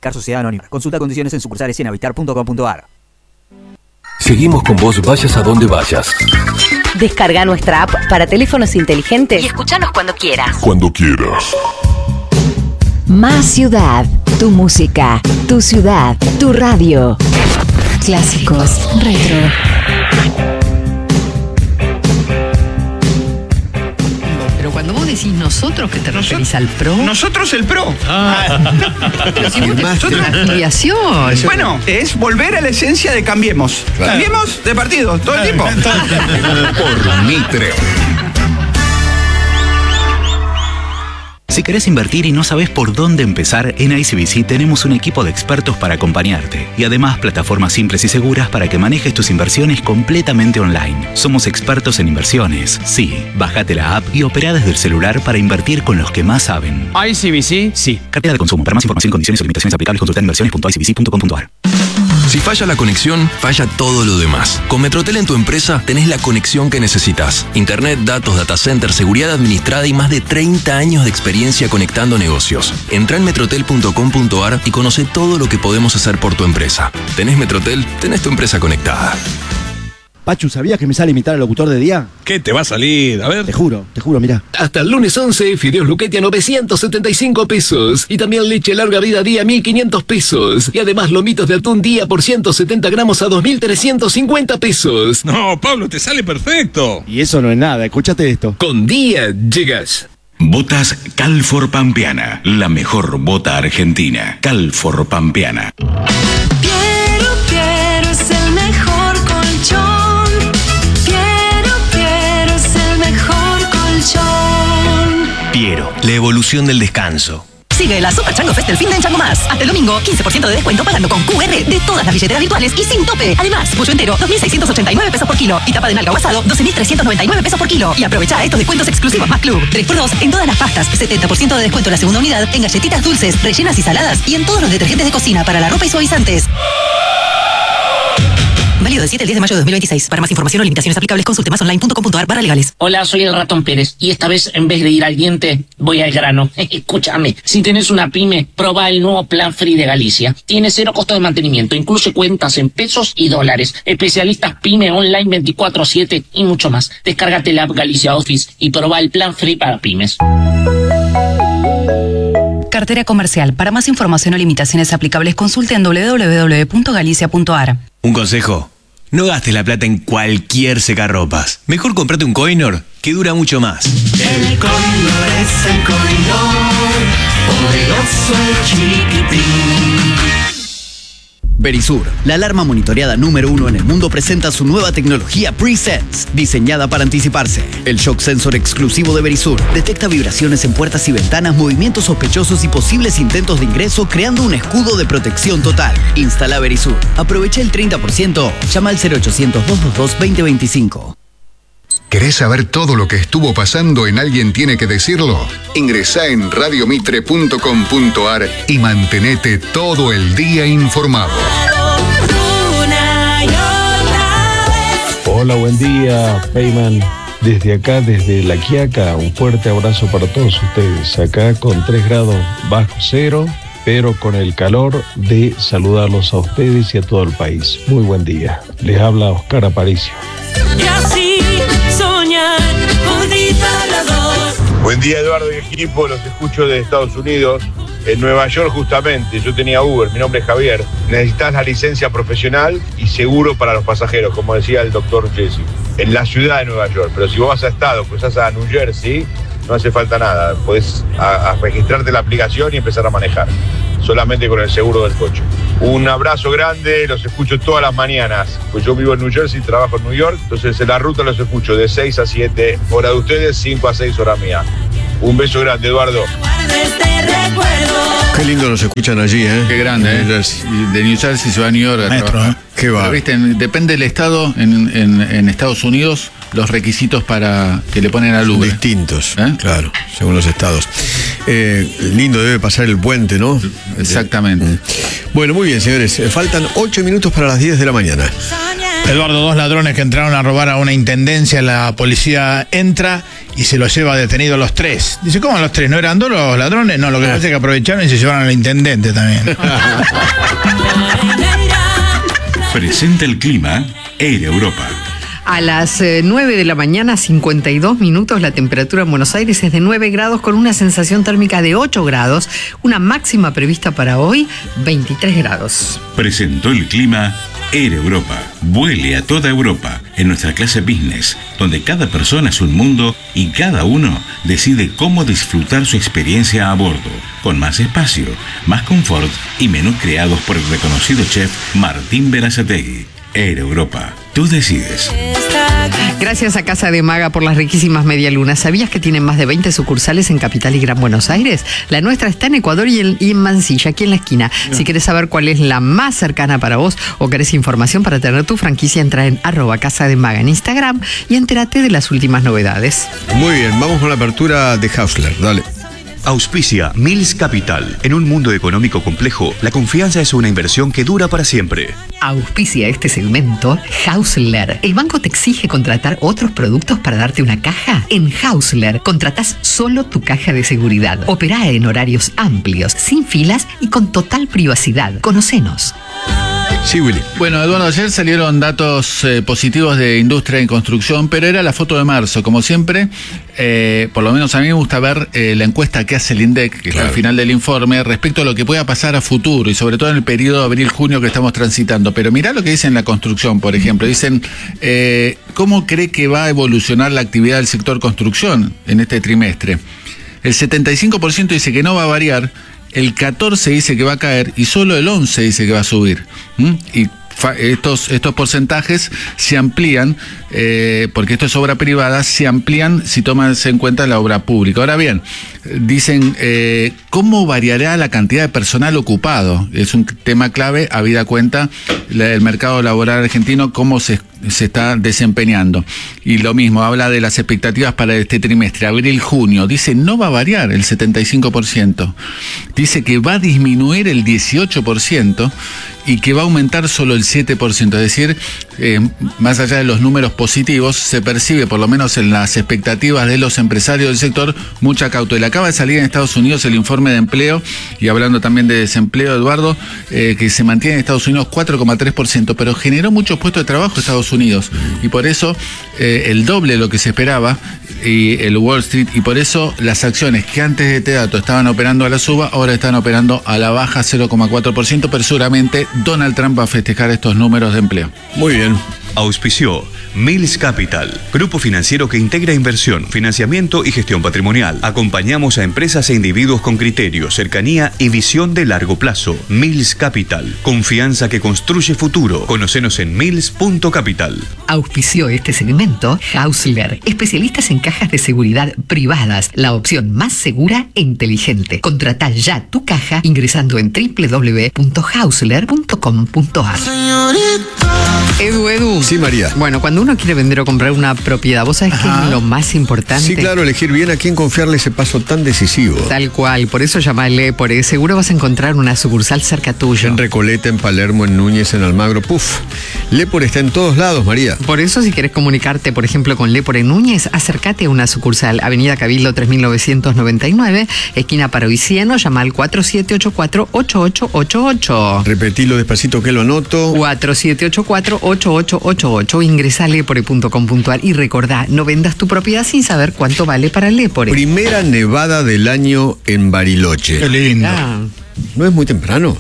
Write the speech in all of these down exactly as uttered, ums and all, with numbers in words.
Car Sociedad Anónima. Consulta condiciones en sucursales y en habitar punto com punto ar. Seguimos con vos, vayas a donde vayas. Descarga nuestra app para teléfonos inteligentes y escuchanos cuando quieras. Cuando quieras. Más ciudad, tu música, tu ciudad, tu radio. Clásicos, retro. Pero cuando vos decís nosotros, ¿qué te referís al pro? Nosotros el pro. Ah. Pero si vos nosotros la afiliación. Bueno, es volver a la esencia de Cambiemos. Claro. Cambiemos de partido, todo el tiempo. Por Mitre. Si querés invertir y no sabés por dónde empezar, en I C B C tenemos un equipo de expertos para acompañarte. Y además, plataformas simples y seguras para que manejes tus inversiones completamente online. Somos expertos en inversiones. Sí, bájate la app y opera desde el celular para invertir con los que más saben. I C B C, sí. Cartera de consumo. Para más información, condiciones o limitaciones aplicables, consulta inversiones punto i c b c punto com punto a r. Si falla la conexión, falla todo lo demás. Con Metrotel en tu empresa tenés la conexión que necesitas. Internet, datos, data center, seguridad administrada y más de treinta años de experiencia conectando negocios. Entrá en metrotel punto com punto a r y conoce todo lo que podemos hacer por tu empresa. ¿Tenés Metrotel? Tenés tu empresa conectada. Pachu, ¿sabías que me sale imitar al locutor de día? ¿Qué te va a salir? A ver. Te juro, te juro, mirá. Hasta el lunes once, fideos Luquetti a novecientos setenta y cinco pesos. Y también leche larga vida día a mil quinientos pesos. Y además lomitos de atún día por ciento setenta gramos a dos mil trescientos cincuenta pesos. No, Pablo, te sale perfecto. Y eso no es nada, escúchate esto. Con día llegas. Botas Calfor Pampeana, la mejor bota argentina. Calfor Pampeana. Piero, Piero es el mejor colchón. Piero, Piero es el mejor colchón. Piero, la evolución del descanso. Sigue la Super Chango Fest del fin de en Chango Más. Hasta el domingo, quince por ciento de descuento pagando con Q R de todas las billeteras virtuales y sin tope. Además, pollo entero, dos mil seiscientos ochenta y nueve pesos por kilo. Y tapa de nalga o asado, doce mil trescientos noventa y nueve pesos por kilo. Y aprovecha estos descuentos exclusivos más club. tres por dos en todas las pastas, setenta por ciento de descuento en la segunda unidad, en galletitas dulces, rellenas y saladas y en todos los detergentes de cocina para la ropa y suavizantes. Válido del siete al diez de mayo de dos mil veintiséis. Para más información o limitaciones aplicables, consulte más online punto com punto a r barra legales. Hola, soy el Ratón Pérez y esta vez en vez de ir al diente, voy al grano. Escúchame, si tenés una pyme, probá el nuevo Plan Free de Galicia. Tiene cero costo de mantenimiento, incluye cuentas en pesos y dólares, especialistas pyme online veinticuatro siete y mucho más. Descárgate la app Galicia Office y probá el Plan Free para pymes. Cartera comercial. Para más información o limitaciones aplicables, consulte en doble u doble u doble u punto galicia punto a r. Un consejo. No gastes la plata en cualquier secarropas. Mejor comprate un Coinor que dura mucho más. El Coinor es el Coinor, poderoso el chiquitín. Verisur, la alarma monitoreada número uno en el mundo, presenta su nueva tecnología Pre-Sense, diseñada para anticiparse. El shock sensor exclusivo de Verisur detecta vibraciones en puertas y ventanas, movimientos sospechosos y posibles intentos de ingreso, creando un escudo de protección total. Instala Verisur. Aprovecha el treinta por ciento. Llama al cero ochocientos, doscientos veintidós, veinte veinticinco. ¿Querés saber todo lo que estuvo pasando en Alguien Tiene que Decirlo? Ingresá en radio mitre punto com punto a r y mantenete todo el día informado. Hola, buen día, Peyman. Desde acá, desde La Quiaca, un fuerte abrazo para todos ustedes. Acá con tres grados bajo cero, pero con el calor de saludarlos a ustedes y a todo el país. Muy buen día. Les habla Oscar Aparicio. Y así soñar juntitos los dos. Buen día, Eduardo y equipo, los escucho de Estados Unidos. En Nueva York justamente, yo tenía Uber, mi nombre es Javier. Necesitas la licencia profesional y seguro para los pasajeros, como decía el doctor Jesse. En la ciudad de Nueva York, pero si vos vas a Estado, cruzás a New Jersey, no hace falta nada. Podés a, a registrarte la aplicación y empezar a manejar, solamente con el seguro del coche. Un abrazo grande, los escucho todas las mañanas, pues yo vivo en New Jersey, trabajo en New York, entonces en la ruta los escucho de seis a siete, hora de ustedes, cinco a seis, hora mía. Un beso grande, Eduardo. Qué lindo nos escuchan allí, ¿eh? Qué grande, ¿eh? De New Jersey se va a New York a Maestro, trabajar. ¿eh? Qué va. Pero, ¿viste? Depende del estado, en, en, en Estados Unidos, los requisitos para que le ponen al Uber. Distintos, ¿eh? Claro, según los estados. Eh, lindo debe pasar el puente, ¿no? Exactamente. Bueno, muy bien, señores. Faltan ocho minutos para las diez de la mañana. Eduardo, dos ladrones que entraron a robar a una intendencia, la policía entra y se los lleva detenido los tres. Dice, ¿cómo los tres? ¿No eran dos los ladrones? No, lo que pasa es que aprovecharon y se llevaron al intendente también. Presenta el clima Air Europa. A las eh, nueve de la mañana, cincuenta y dos minutos, la temperatura en Buenos Aires es de nueve grados con una sensación térmica de ocho grados, una máxima prevista para hoy, veintitrés grados. Presentó el clima Air Europa. Vuele a toda Europa en nuestra clase business, donde cada persona es un mundo y cada uno decide cómo disfrutar su experiencia a bordo, con más espacio, más confort y menús creados por el reconocido chef Martín Berazategui. Air Europa. Tú decides. Gracias a Casa de Maga por las riquísimas medialunas. ¿Sabías que tienen más de veinte sucursales en Capital y Gran Buenos Aires? La nuestra está en Ecuador y en, y en Mansilla, aquí en la esquina. No. Si querés saber cuál es la más cercana para vos o querés información para tener tu franquicia, entra en arroba Casa de Maga en Instagram y entérate de las últimas novedades. Muy bien, vamos con la apertura de Hausler. Dale. Auspicia Mills Capital. En un mundo económico complejo, la confianza es una inversión que dura para siempre. Auspicia este segmento Hausler. ¿El banco te exige contratar otros productos para darte una caja? En Hausler contratás solo tu caja de seguridad. Operá en horarios amplios, sin filas y con total privacidad. Conocenos. Sí, Willy. Bueno, Eduardo, ayer salieron datos eh, positivos de industria y construcción, pero era la foto de marzo. Como siempre, eh, por lo menos a mí me gusta ver eh, la encuesta que hace el INDEC, que claro. está al final del informe, respecto a lo que pueda pasar a futuro y sobre todo en el periodo abril-junio que estamos transitando. Pero mirá lo que dicen en la construcción, por ejemplo. Dicen, eh, ¿cómo cree que va a evolucionar la actividad del sector construcción en este trimestre? El setenta y cinco por ciento dice que no va a variar, el catorce por ciento dice que va a caer y solo el once por ciento dice que va a subir. ¿Mm? Y estos, estos porcentajes se amplían, eh, porque esto es obra privada, se amplían si toman en cuenta la obra pública. Ahora bien, dicen, eh, ¿cómo variará la cantidad de personal ocupado? Es un tema clave, habida cuenta el mercado laboral argentino, cómo se, se está desempeñando. Y lo mismo, habla de las expectativas para este trimestre, abril-junio. Dice, no va a variar el setenta y cinco por ciento. Dice que va a disminuir el dieciocho por ciento y que va a aumentar solo el siete por ciento. Es decir, eh, más allá de los números positivos, se percibe, por lo menos en las expectativas de los empresarios del sector, mucha cautela. Acaba de salir en Estados Unidos el informe de empleo, y hablando también de desempleo, Eduardo, eh, que se mantiene en Estados Unidos cuatro coma tres por ciento, pero generó muchos puestos de trabajo en Estados Unidos, y por eso eh, el doble de lo que se esperaba, y el Wall Street, y por eso las acciones que antes de este dato estaban operando a la suba, ahora están operando a la baja, cero coma cuatro por ciento, pero seguramente Donald Trump va a festejar estos números de empleo. Muy bien. Auspició Mills Capital, grupo financiero que integra inversión, financiamiento y gestión patrimonial. Acompañamos a empresas e individuos con criterio, cercanía y visión de largo plazo. Mills Capital, confianza que construye futuro. Conocenos en mills punto capital. Auspició este segmento Hausler, especialistas en cajas de seguridad privadas, la opción más segura e inteligente. Contratá ya tu caja ingresando en doble u doble u doble u punto hausler punto com punto a r. Edu, Edu. Sí, María. Bueno, cuando uno quiere vender o comprar una propiedad, ¿vos sabés qué es lo más importante? Sí, claro, elegir bien a quién confiarle ese paso tan decisivo. Tal cual, por eso llama a Lepore. Seguro vas a encontrar una sucursal cerca tuyo. En Recoleta, en Palermo, en Núñez, en Almagro. Puf, Lepore está en todos lados, María. Por eso, si querés comunicarte, por ejemplo, con Lepore Núñez, acércate a una sucursal. Avenida Cabildo tres mil novecientos noventa y nueve, esquina Paroiciano, llama al cuatro siete ocho cuatro, ocho ocho ocho ocho. Repetilo despacito que lo anoto. cuatro siete ocho cuatro, ocho ocho ocho ocho. Ingresa a lepore punto com punto a r y recordá, no vendas tu propiedad sin saber cuánto vale para Lepore. Primera nevada del año en Bariloche. Qué lindo. Ah. ¿No es muy temprano?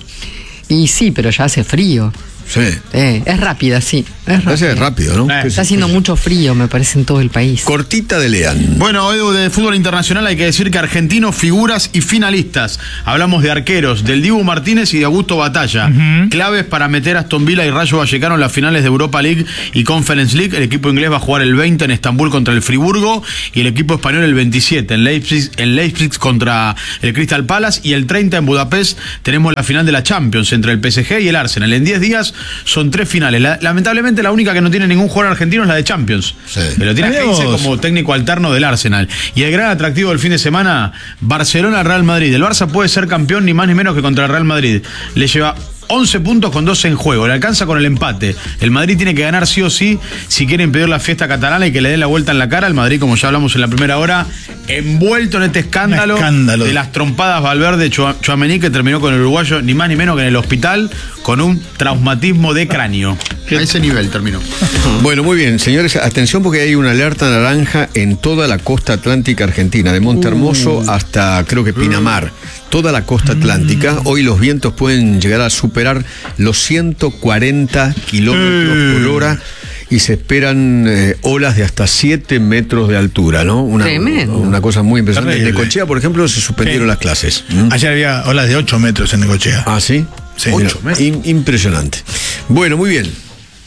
Y sí, pero ya hace frío. Sí. Eh, es rápida, sí. Es rápida. Es rápido, ¿no? Eh, Está haciendo mucho frío, me parece, en todo el país. Cortita de Leán. Bueno, Edu, de fútbol internacional hay que decir que argentinos, figuras y finalistas. Hablamos de arqueros, del Dibu Martínez y de Augusto Batalla. Uh-huh. Claves para meter a Aston Villa y Rayo Vallecano en las finales de Europa League y Conference League. El equipo inglés va a jugar el veinte en Estambul contra el Friburgo y el equipo español el veintisiete en Leipzig, en Leipzig contra el Crystal Palace, y el treinta en Budapest tenemos la final de la Champions entre el P S G y el Arsenal. En diez días son tres finales. La, lamentablemente la única que no tiene ningún jugador argentino es la de Champions. Sí. Pero tiene Heinze como técnico alterno del Arsenal. Y el gran atractivo del fin de semana, Barcelona-Real Madrid. El Barça puede ser campeón ni más ni menos que contra el Real Madrid. Le lleva once puntos con doce en juego. Le alcanza con el empate. El Madrid tiene que ganar sí o sí si quiere impedir la fiesta catalana y que le dé la vuelta en la cara. El Madrid, como ya hablamos en la primera hora, envuelto en este escándalo, escándalo. de las trompadas Valverde Tchouaméni, que terminó con el uruguayo ni más ni menos que en el hospital con un traumatismo de cráneo. A ese nivel terminó. Bueno, muy bien, señores, atención porque hay una alerta naranja en toda la costa atlántica argentina, de Monte Hermoso uh. hasta creo que Pinamar, toda la costa atlántica. Hoy los vientos pueden llegar a superar los ciento cuarenta kilómetros uh. por hora y se esperan eh, olas de hasta siete metros de altura, ¿no? Una, Tremendo. Una cosa muy impresionante. Terrible. En Necochea, por ejemplo, se suspendieron sí. las clases. ¿Mm? Ayer había olas de ocho metros en Necochea. Ah, ¿sí? Sí. ocho metros. In, impresionante. Bueno, muy bien.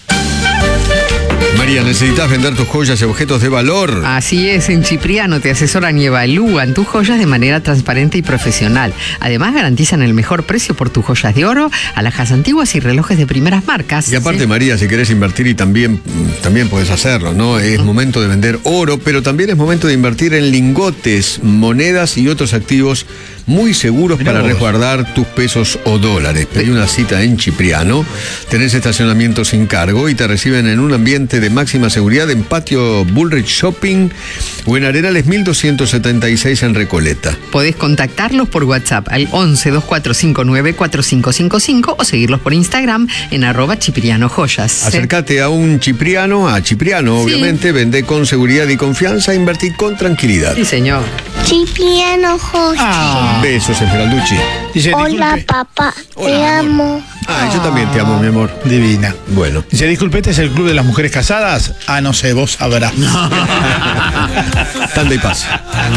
María, necesitas vender tus joyas y objetos de valor. Así es, en Cipriano te asesoran y evalúan tus joyas de manera transparente y profesional. Además, garantizan el mejor precio por tus joyas de oro, alhajas antiguas y relojes de primeras marcas. Y aparte, ¿sí? María, si querés invertir y también, también podés hacerlo, ¿no? Es momento de vender oro, pero también es momento de invertir en lingotes, monedas y otros activos muy seguros Mirá para vos. resguardar tus pesos o dólares. Pedí una cita en Cipriano, tenés estacionamiento sin cargo y te reciben en un ambiente de máxima seguridad en Patio Bullrich Shopping o en Arenales mil doscientos setenta y seis en Recoleta. Podés contactarlos por WhatsApp al once dos cuatro cinco nueve cuatro cinco cinco cinco o seguirlos por Instagram en arroba Cipriano Joyas. Acércate a un Cipriano, a Cipriano, sí. obviamente, vende con seguridad y confianza, invertir con tranquilidad. Sí, señor. Cipriano Joyas. Ah. Besos, Esmeralducci. Dice, hola, papá, Hola, te amor. amo. Ah, yo también te amo, mi amor. Divina. Bueno. Dice, disculpe, ¿este es el club de las mujeres casadas? Ah, no sé, vos sabrás. Tanda y paz.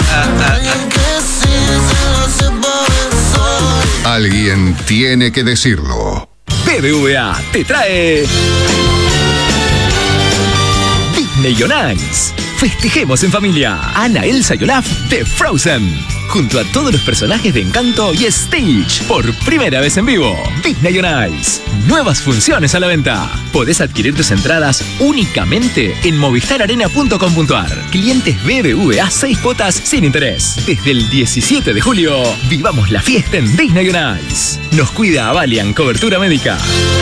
Alguien tiene que decirlo. B B V A te trae Disney on Ice. Festejemos en familia. Anna, Elsa y Olaf de Frozen, junto a todos los personajes de Encanto y Stitch, por primera vez en vivo. Disney on Ice. Nuevas funciones a la venta. Podés adquirir tus entradas únicamente en movistar arena punto com punto ar. Clientes B B V A seis cuotas sin interés. Desde el diecisiete de julio, vivamos la fiesta en Disney on Ice. Nos cuida Avalian Cobertura Médica.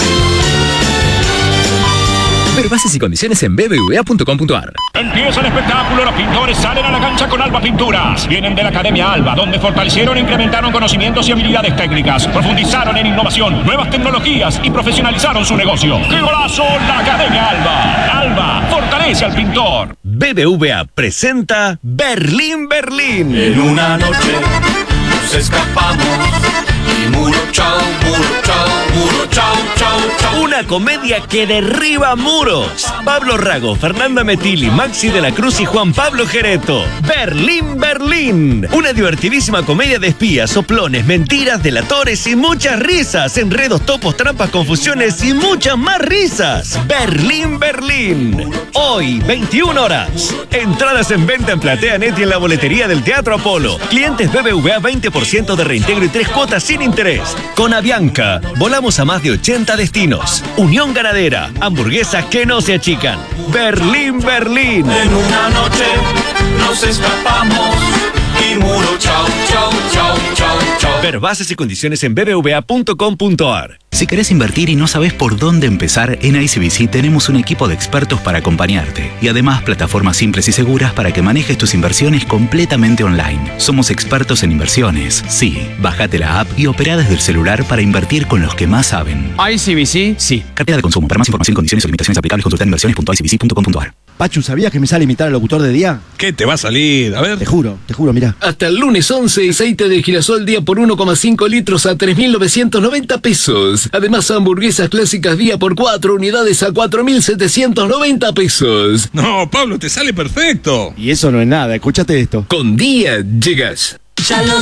Ver bases y condiciones en b b v a punto com punto ar. Empieza el espectáculo, los pintores salen a la cancha con Alba Pinturas. Vienen de la Academia Alba, donde fortalecieron e incrementaron conocimientos y habilidades técnicas, profundizaron en innovación, nuevas tecnologías y profesionalizaron su negocio. ¡Qué golazo! La Academia Alba. Alba fortalece al pintor. B B V A presenta Berlín, Berlín. En una noche nos escapamos y muro chao, muro chao, muro chao, chao, chao. Una comedia que derriba muros. Pablo Rago, Fernanda Metilli, Maxi de la Cruz y Juan Pablo Gereto. Berlín, Berlín. Una divertidísima comedia de espías, soplones, mentiras, delatores y muchas risas. Enredos, topos, trampas, confusiones y muchas más risas. Berlín, Berlín. Hoy, veintiuna horas. Entradas en venta en PlateaNet y en la boletería del Teatro Apolo. Clientes B B V A veinte por ciento de reintegro y tres cuotas sin interés. Con Avianca, volamos a más de ochenta destinos. Unión Ganadera, hamburguesas que no se achican. Berlín, Berlín. En una noche nos escapamos y muro chao, chao, chao, chao, chao. Ver bases y condiciones en b b v a punto com punto ar. Si querés invertir y no sabés por dónde empezar, en I C B C tenemos un equipo de expertos para acompañarte. Y además, plataformas simples y seguras para que manejes tus inversiones completamente online. Somos expertos en inversiones. Sí, bájate la app y opera desde el celular para invertir con los que más saben. I C B C, sí. Cartera de consumo. Para más información, condiciones o limitaciones aplicables, consulta en inversiones punto i c b c punto com punto ar. Pachu, ¿sabías que me sale imitar al locutor de día? ¿Qué te va a salir? A ver. Te juro, te juro, mirá. Hasta el lunes once, aceite de girasol día por uno coma cinco litros a tres mil novecientos noventa pesos. Además, hamburguesas clásicas día por cuatro unidades a cuatro mil setecientos noventa pesos. No, Pablo, te sale perfecto. Y eso no es nada, escúchate esto. Con día llegas. Ya lo